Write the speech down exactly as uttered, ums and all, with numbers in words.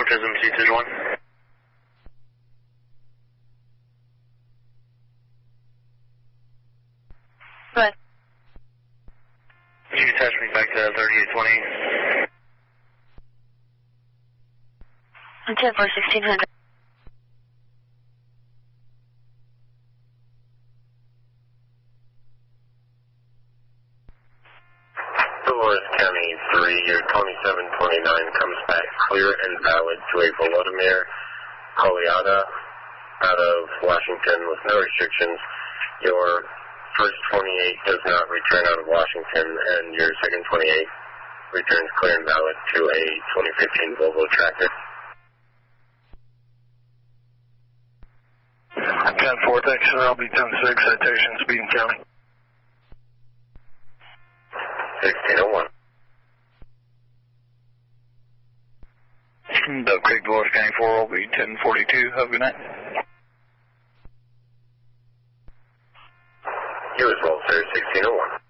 Prism C two one. Good. You can attach me back to thirty-eight twenty. ten for sixteen hundred. Dolores County three, your twenty-seven twenty-nine comes back clear and valid to a Volodymyr Kolyada out of Washington with no restrictions. Your first twenty-eight does not return out of Washington, and your second twenty-eight returns clear and valid to a twenty fifteen Volvo Tractor. ten four, thanks, sir. I'll be ten six, citation, Speeding County. sixteen oh one. Dove Creek, Dolores County four, will be ten forty-two. Have a good night. You as well, sir. sixteen oh one.